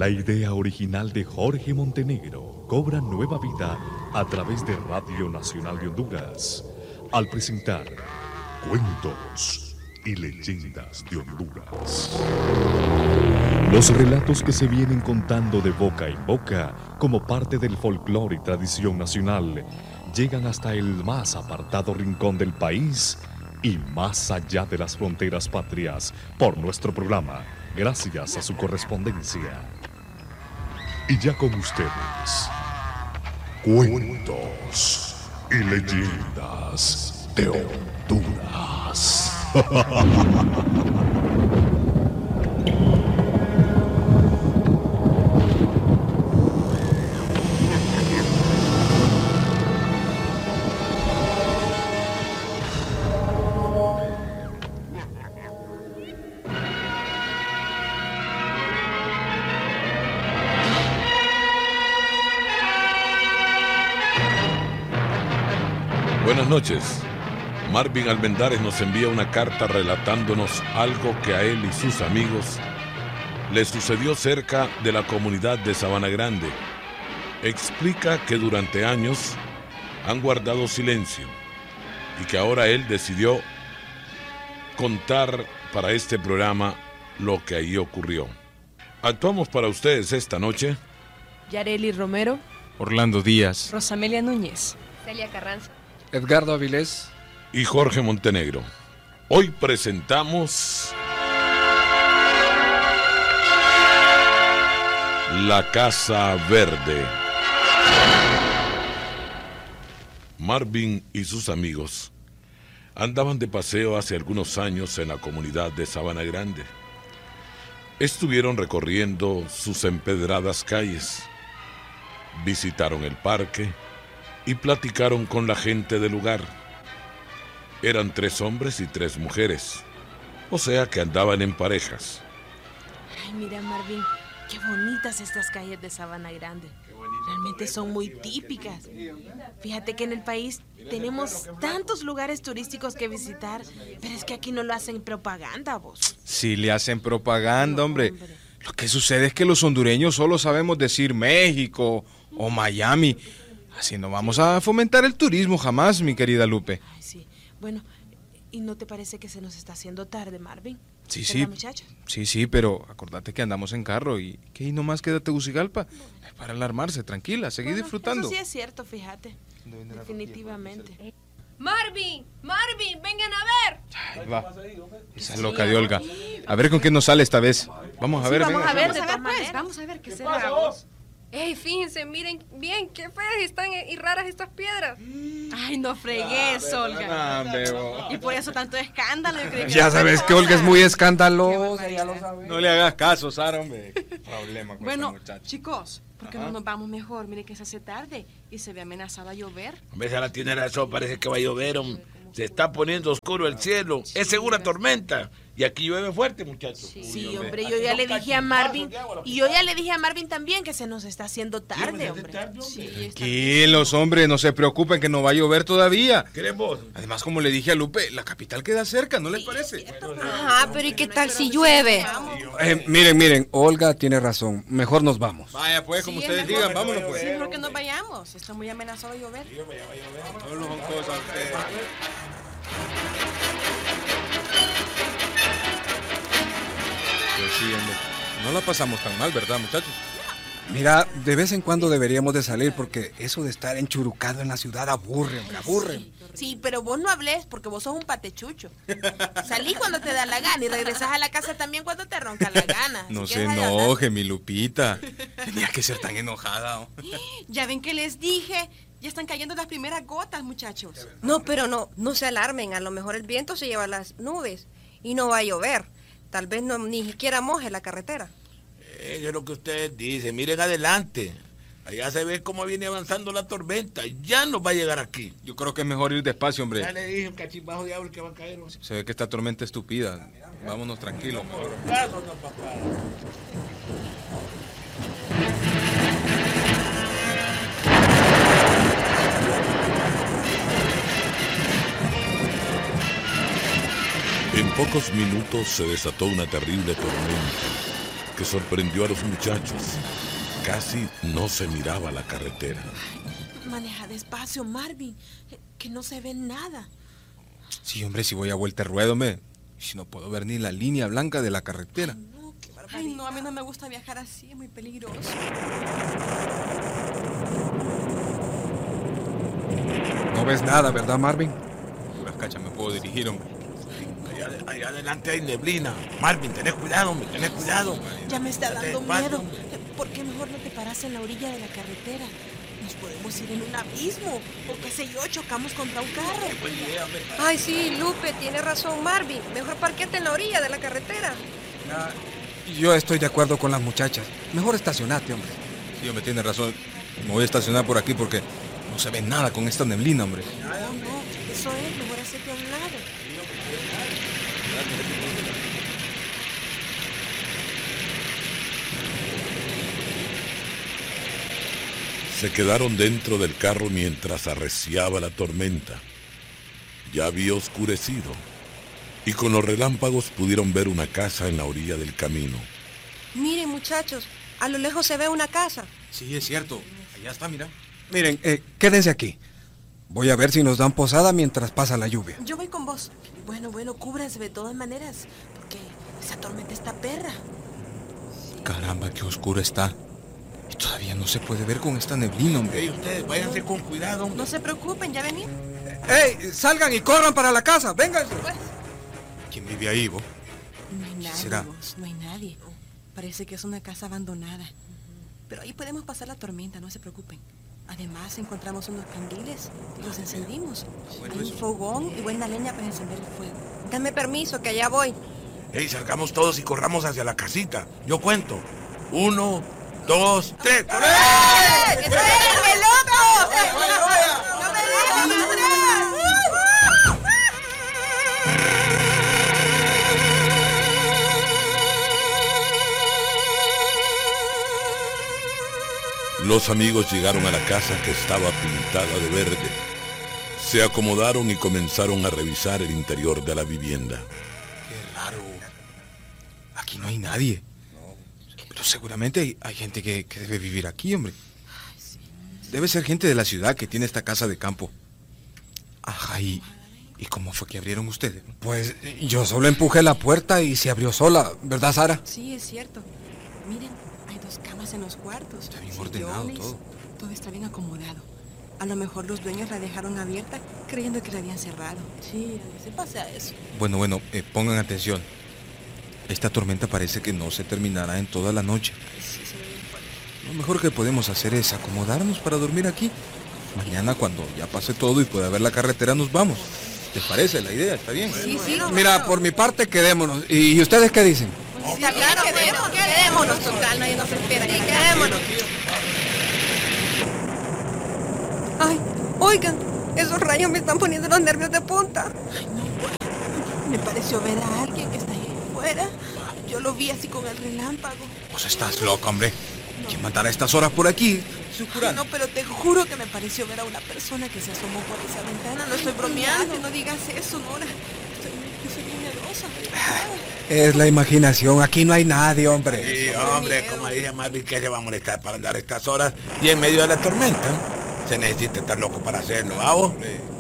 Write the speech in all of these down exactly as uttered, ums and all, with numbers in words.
La idea original de Jorge Montenegro cobra nueva vida a través de Radio Nacional de Honduras al presentar Cuentos y Leyendas de Honduras. Los relatos que se vienen contando de boca en boca como parte del folclore y tradición nacional llegan hasta el más apartado rincón del país y más allá de las fronteras patrias por nuestro programa, gracias a su correspondencia. Y ya con ustedes, Cuentos y Leyendas de Honduras. Buenas noches. Marvin Almendares nos envía una carta relatándonos algo que a él y sus amigos le sucedió cerca de la comunidad de Sabana Grande. Explica que durante años han guardado silencio y que ahora él decidió contar para este programa lo que ahí ocurrió. Actuamos para ustedes esta noche Yareli Romero, Orlando Díaz, Rosamelia Núñez, Celia Carranza, Edgardo Avilés y Jorge Montenegro. Hoy presentamos La Casa Verde. Marvin y sus amigos andaban de paseo hace algunos años en la comunidad de Sabana Grande. Estuvieron recorriendo sus empedradas calles, visitaron el parque y platicaron con la gente del lugar. Eran tres hombres y tres mujeres, o sea que andaban en parejas. Ay, mira, Marvin, qué bonitas estas calles de Sabana Grande. Realmente son muy típicas. Fíjate que en el país tenemos tantos lugares turísticos que visitar, pero es que aquí no lo hacen propaganda, vos. Sí le hacen propaganda, No, hombre. hombre. Lo que sucede es que los hondureños solo sabemos decir México o Miami. Así no vamos a fomentar el turismo jamás, mi querida Lupe. Ay, sí. Bueno, ¿y no te parece que se nos está haciendo tarde, Marvin? Sí, ¿Verdad, sí. muchachos? Sí, sí, pero acordate que andamos en carro y que ahí nomás queda Tegucigalpa. Es para alarmarse, tranquila, seguí Bueno, disfrutando. Eso sí es cierto, fíjate. Definitivamente. Marvin, Marvin, vengan a ver. Ahí va. Esa loca de Olga. A ver con qué nos sale esta vez. Vamos a ver, vamos venga. a ver, Vamos de a ver, todas pues, maneras. vamos a ver qué será. vos. Ey, fíjense, miren bien, qué feas están y raras estas piedras. Ay, no fregues, Olga. Ah, bebo. Y por eso tanto escándalo. Yo creí que Ya era sabes otra que Olga es cosa. muy Qué escandalosa, ya lo barbaridad. sabes. No le hagas caso, Sara, hombre. Problema con Bueno, esta muchacha. chicos, ¿por qué Ajá. no nos vamos mejor? Mire que se hace tarde y se ve amenazada a llover. Hombre, Sara tiene razón, parece que va a llover. hombre. Se está poniendo oscuro el cielo. Es segura tormenta. Y aquí llueve fuerte, muchachos. Sí, hombre, yo ya le dije a Marvin y yo ya le dije a Marvin también que se nos está haciendo tarde, hombre. Sí, está- Tranquilos, hombre, no se preocupen que no va a llover todavía. ¿Querés vos? Además, como le dije a Lupe, la capital queda cerca, ¿no les parece? Ajá, pero ¿y qué tal si llueve? Eh, miren, miren, Olga tiene razón. Mejor nos vamos. Vaya, pues, como Sí, ustedes es mejor. digan, vámonos, Sí, pues. mejor que nos vayamos. Está muy amenazado a llover. Solo son cosas feas. Pues sí, hombre. No la pasamos tan mal, ¿verdad, muchachos? Mira, de vez en cuando deberíamos de salir porque eso de estar enchurucado en la ciudad aburre, hombre, aburre. Sí, pero vos no hables porque vos sos un patechucho. Salís cuando te da la gana y regresás a la casa también cuando te ronca la gana. Así No que se deja de hablar. enoje, mi Lupita. Tenía que ser tan enojada. ¿o? Ya ven que les dije, ya están cayendo las primeras gotas, muchachos. No, pero no, no se alarmen. A lo mejor el viento se lleva las nubes y no va a llover. Tal vez no ni siquiera moje la carretera. Eso es lo que ustedes dicen. Miren adelante. Allá se ve cómo viene avanzando la tormenta. Ya nos va a llegar aquí. Yo creo que es mejor ir despacio, hombre. Ya le dije un cachimbajo de agua que va a caer. hombre. Se ve que esta tormenta es estúpida. Vámonos tranquilos. Vámonos, papá. En pocos minutos se desató una terrible tormenta que sorprendió a los muchachos. Casi no se miraba la carretera. Maneja despacio, Marvin, que no se ve nada. Sí, hombre, si voy a vuelta de ruedo, me... Si no puedo ver ni la línea blanca de la carretera. Ay, no, qué barbaridad. Ay, no, a mí no me gusta viajar así, es muy peligroso. No ves nada, ¿verdad, Marvin? Puras cachas me puedo dirigir, hombre. Allá, allá adelante hay neblina. Marvin, tenés cuidado, hombre, tenés cuidado. Ya me está dando Despacio, miedo. hombre. ¿Por qué mejor no te paras en la orilla de la carretera? Nos podemos ir en un abismo. O qué sé yo, chocamos contra un carro. Buena idea, hombre. Ay, sí, Lupe, tiene razón Marvin. Mejor parquete en la orilla de la carretera. Ah, yo estoy de acuerdo con las muchachas. Mejor estacionate, hombre. Sí, hombre, tiene razón. Me voy a estacionar por aquí porque no se ve nada con esta neblina, hombre. No, no, eso es, mejor hacerte a un lado. Se quedaron dentro del carro mientras arreciaba la tormenta. Ya había oscurecido y con los relámpagos pudieron ver una casa en la orilla del camino. Miren, muchachos, a lo lejos se ve una casa. Sí, es cierto. Allá está, mira. Miren, eh, quédense aquí. Voy a ver si nos dan posada mientras pasa la lluvia. Yo voy con vos. Bueno, bueno, cúbranse de todas maneras, porque esa tormenta está perra. Caramba, qué oscuro está. Y todavía no se puede ver con esta neblina, hombre. Ey, ustedes, váyanse con cuidado, hombre. No se preocupen, ya vení. ¡Ey! Salgan y corran para la casa. Vénganse. ¿Quién vive ahí, vos? No hay nadie, será? vos, no hay nadie. Parece que es una casa abandonada. Pero ahí podemos pasar la tormenta, no se preocupen. Además, encontramos unos candiles y los encendimos. Hay un fogón y buena leña para encender el fuego. Dame permiso, que allá voy. Ey, salgamos todos y corramos hacia la casita. Yo cuento. Uno, dos, tres. ¡Eh! ¡Espérenme, loco! ¡No me dejen atrás! Los amigos llegaron a la casa que estaba pintada de verde. Se acomodaron y comenzaron a revisar el interior de la vivienda. Qué raro. Aquí no hay nadie. Pero seguramente hay, hay gente que, que debe vivir aquí, hombre. Debe ser gente de la ciudad que tiene esta casa de campo. Ajá, ¿y, y cómo fue que abrieron ustedes? Pues yo solo empujé la puerta y se abrió sola, ¿verdad, Sara? Sí, es cierto. Miren, hay dos camas en los cuartos. Está bien ordenado sillones, todo. Todo está bien acomodado. A lo mejor los dueños la dejaron abierta creyendo que la habían cerrado. Sí, se pasa eso. Bueno, bueno, eh, pongan atención. Esta tormenta parece que no se terminará en toda la noche. Lo mejor que podemos hacer es acomodarnos para dormir aquí. Mañana, cuando ya pase todo y pueda ver la carretera, nos vamos. ¿Te parece la idea? ¿Está bien? Sí, sí. Mira, por mi parte, quedémonos. ¿Y ustedes qué dicen? Está claro, quedémonos, quedémonos, total, nadie nos espera. Sí, quedémonos. Ay, oigan, esos rayos me están poniendo los nervios de punta. Ay, no, me pareció ver a alguien que está ahí afuera. Yo lo vi así con el relámpago. Pues estás loca, hombre. ¿Quién mandará a estas horas por aquí? Ay, no, pero te juro que me pareció ver a una persona que se asomó por esa ventana. No estoy bromeando. No digas eso, Nora. Estoy, estoy bien nerviosa. Es la imaginación, aquí no hay nadie, hombre. Sí, hombre, como dije Marvin, que se va a molestar para andar estas horas y en medio de la tormenta. Se necesita estar loco para hacerlo, ¿vamos?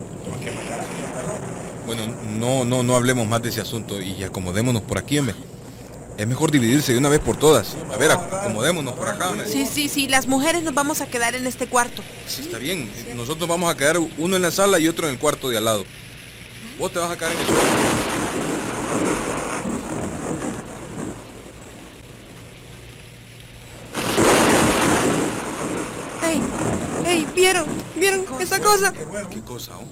Bueno, no, no, no hablemos más de ese asunto y acomodémonos por aquí, hombre. Es mejor dividirse de una vez por todas. A ver, acomodémonos por acá, hombre. Sí, sí, sí, las mujeres nos vamos a quedar en este cuarto. Sí, está bien. Nosotros vamos a quedar uno en la sala y otro en el cuarto de al lado. Vos te vas a quedar en el suelo. Ey, ey, ¿vieron? ¿Vieron esa cosa? ¿Qué cosa, oh?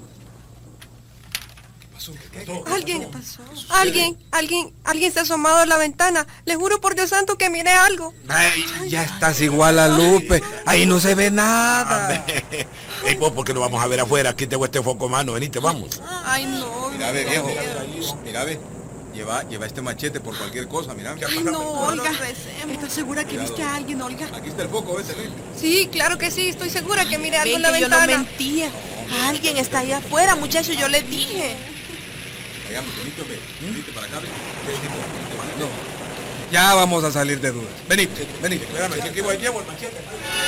Alguien, alguien, alguien, alguien se ha asomado a la ventana. Les juro por Dios santo que miré algo. Ay, ya estás igual a Lupe. Ahí no se ve nada. Ey, vos, ¿por qué no vamos a ver afuera? Aquí tengo este foco mano, venite, vamos. Ay, no. Mira, ve, viejo. Mira, ve. Lleva, lleva este machete por cualquier cosa, mira. Ay, no, Olga. ¿Estás segura que Cuidado. viste a alguien, Olga? Aquí está el foco, vete, ve. Sí, claro que sí, estoy segura que miré algo Ven en la que yo no ventana. mentía. Alguien está ahí afuera, muchachos, yo les dije. Allá, venite, ve. Venite para acá, ve. Venite, venite, no. Ya vamos a salir de dudas. Vení, vení. Espérame, que aquí voy, llevo el machete.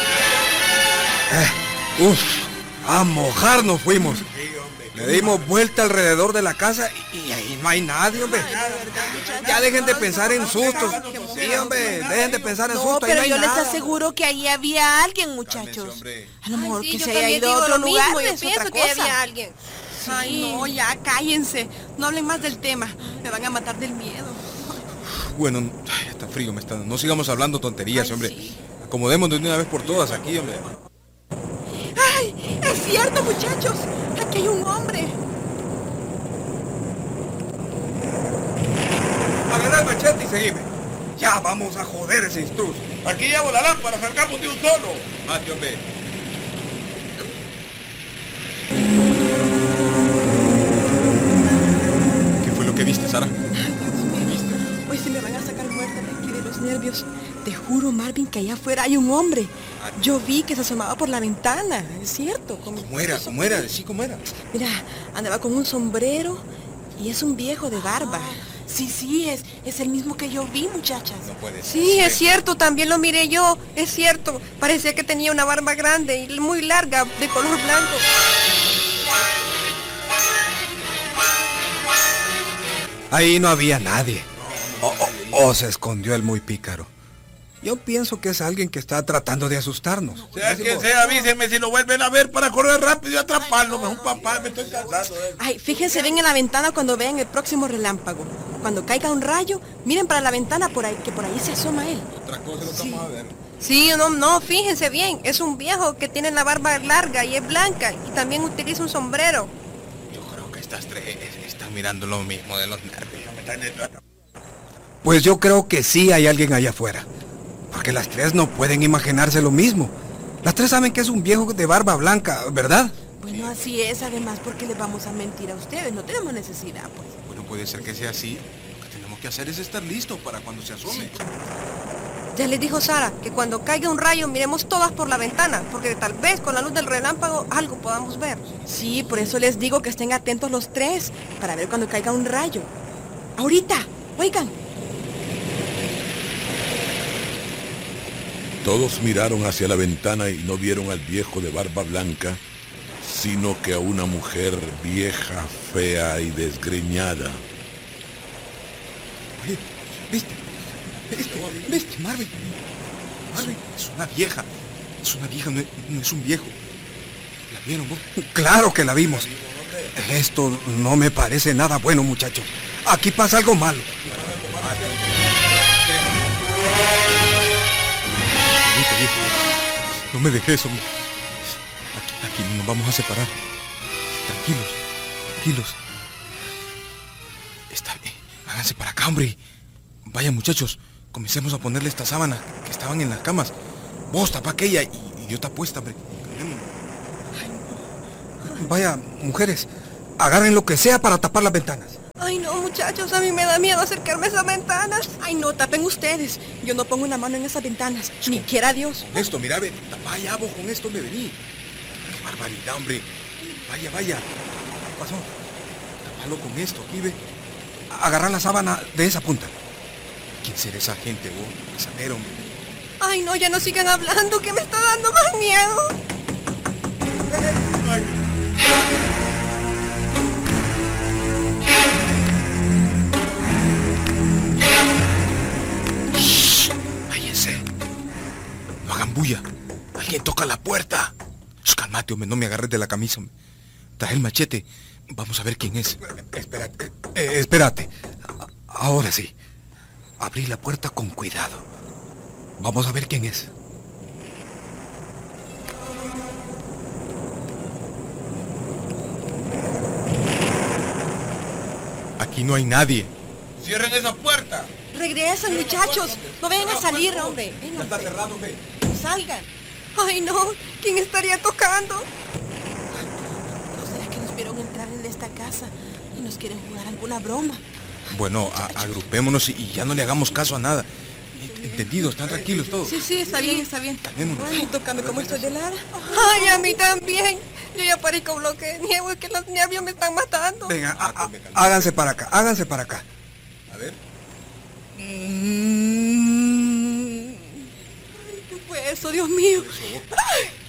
Eh, uf, a mojar nos fuimos. Le dimos vuelta alrededor de la casa y, y ahí no hay nadie, hombre. Ya dejen de pensar en sustos. Sí, hombre, dejen de pensar en No, sustos. ahí pero no hay yo les nada. aseguro que ahí había alguien, muchachos. A lo mejor Ay, sí, que yo se haya también ido a digo otro lo lugar, mismo, yo es pienso otra que cosa. había alguien. Ay, no, ya cállense. No hablen más del tema. Me van a matar del miedo. Bueno, ay, está frío, me está. No sigamos hablando tonterías, Ay, hombre. sí. Acomodémonos de una vez por todas aquí, hombre. ¡Ay! ¡Es cierto, muchachos! Aquí hay un hombre. Agarra el machete y seguime. Ya vamos a joder ese instrus. Aquí llevo la lámpara, sacamos de un solo. Mate, hombre. ¿Qué fue lo que viste, Sara? Hoy se me van a sacar muerta de aquí de los nervios. Te juro, Marvin, que allá afuera hay un hombre. Yo vi que se asomaba por la ventana, es cierto. Como... ¿Cómo era? ¿Cómo era? Sí, ¿cómo era? Mira, andaba con un sombrero y es un viejo de barba. Sí, sí, es, es el mismo que yo vi, muchachas. No puede ser. Sí, es cierto, también lo miré yo, es cierto. Parecía que tenía una barba grande y muy larga, de color blanco. Ahí no había nadie. O, o- o se escondió el muy pícaro. Yo pienso que es alguien que está tratando de asustarnos. Sea quien sea, avísenme si lo vuelven a ver para correr rápido y atraparlo. Mejor papá, me estoy cansando. de- Ay, fíjense bien en la ventana cuando vean el próximo relámpago. Cuando caiga un rayo, miren para la ventana por ahí, que por ahí se asoma él. Otra cosa lo estamos a ver. Sí, no, no, fíjense bien, es un viejo que tiene la barba larga y es blanca y también utiliza un sombrero. Yo creo que estas tres están mirando lo mismo de los nervios. Pues yo creo que sí hay alguien allá afuera. Porque las tres no pueden imaginarse lo mismo. Las tres saben que es un viejo de barba blanca, ¿verdad? Bueno, así es, además, porque les vamos a mentir a ustedes. No tenemos necesidad, pues. Bueno, puede ser que sea así. Lo que tenemos que hacer es estar listos para cuando se asome. Ya les dijo Sara que cuando caiga un rayo miremos todas por la ventana, porque tal vez con la luz del relámpago algo podamos ver. Sí, por eso les digo que estén atentos los tres, para ver cuando caiga un rayo. Ahorita, oigan. Todos miraron hacia la ventana y no vieron al viejo de barba blanca, sino que a una mujer vieja, fea y desgreñada. Oye, ¿viste? ¿Viste? ¿Viste, Marvin? Marvin, es una vieja. Es una vieja, no es, no es un viejo. ¿La vieron vos? Claro que la vimos. Esto no me parece nada bueno, muchachos. Aquí pasa algo malo. Viste, viejo. No me dejes, hombre. Aquí, aquí nos vamos a separar. Tranquilos, tranquilos. Está bien. Háganse para acá, hombre. Vaya, muchachos. Comencemos a ponerle esta sábana que estaban en las camas. Vos tapa aquella y, y yo tapo esta, hombre. Vaya, mujeres, agarren lo que sea para tapar las ventanas. Ay no, muchachos, a mí me da miedo acercarme a esas ventanas. Ay, no, tapen ustedes. Yo no pongo una mano en esas ventanas, ni quiera Dios. Con esto, mira, ve. Tapa allá vos con esto, me vení. Qué barbaridad, hombre. Vaya, vaya. ¿Qué pasó? Tapalo con esto, aquí, ve. Agarrar la sábana de esa punta. ¿Quién será esa gente, vos? A saber, hombre. Ay no, ya no sigan hablando, que me está dando más miedo. Cállense. No hagan bulla. Alguien toca la puerta. Shh, calmate, hombre, no me agarres de la camisa, hombre. Trae el machete. Vamos a ver quién es. Espérate, eh, espérate. Ahora sí. Abrí la puerta con cuidado. Vamos a ver quién es. Aquí no hay nadie. Cierren esa puerta. Regresen, muchachos. No vayan a salir, hombre. Vengan, Está cerrado, hombre. salgan. Ay no, ¿quién estaría tocando? ¿No será que nos vieron entrar en esta casa y nos quieren jugar alguna broma? Bueno, a- agrupémonos y, y ya no le hagamos caso a nada. ¿Entendido? ¿Están tranquilos todos? Sí, sí, está bien, está bien. Calmémonos. Ay, tócame como estoy de lara. Ay, a mí también. Yo ya parezco bloque de nieve, es que los nervios me están matando. Venga, a- a- háganse para acá, háganse para acá. A ver. Mm, eso, Dios mío. Ay.